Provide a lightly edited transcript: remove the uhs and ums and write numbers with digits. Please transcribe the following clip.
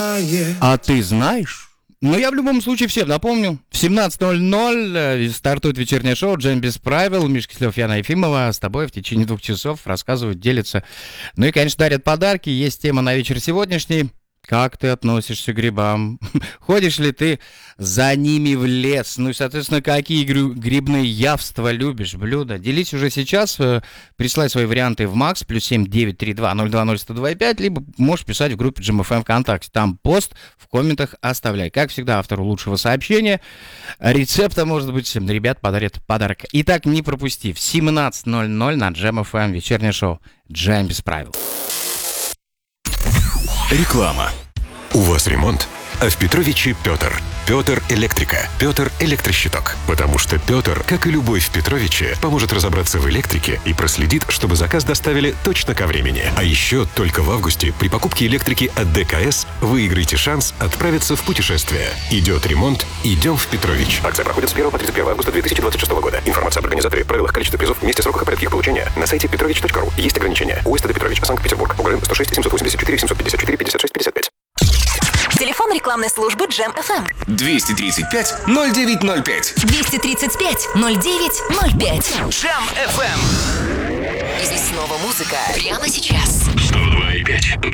А ты знаешь? Ну, я в любом случае всем напомню. В 17:00 стартует вечернее шоу «Джем без правил». Миша Киселев, Яна Ефимова с тобой в течение 2 часов рассказывают, делятся. Ну и, конечно, дарят подарки. Есть тема на вечер сегодняшний. Как ты относишься к грибам? Ходишь ли ты за ними в лес? Ну и, соответственно, какие грибные явства любишь, блюда? Делись уже сейчас, присылай свои варианты в МАКС, +7 932 020 102,5, либо можешь писать в группе Джем ФМ ВКонтакте. Там пост в комментах оставляй. Как всегда, автору лучшего сообщения, рецепта, может быть, ребят подарят подарок. Итак, не пропусти, в 17:00 на Джем ФМ вечернее шоу «Джем без правил». Реклама. У вас ремонт? А в Петровиче Петр. Петр Электрика. Петр Электрощиток. Потому что Петр, как и любой в Петровиче, поможет разобраться в электрике и проследит, чтобы заказ доставили точно ко времени. А еще только в августе при покупке электрики от ДКС выиграете шанс отправиться в путешествие. Идет ремонт, идем в Петрович. Акция проходит с 1 по 31 августа 2026 года. Информация об организаторе, правилах, количестве призов, месте, сроках и порядке их получения на сайте petrovich.ru. Есть ограничения. УСТД Петрович, Санкт-Петербург. УГРН 106 784 754 56 55. Телефон рекламной службы Джем ФМ. 235 0905. 235 0905. Джем ФМ. И снова музыка. Прямо сейчас. 102,5.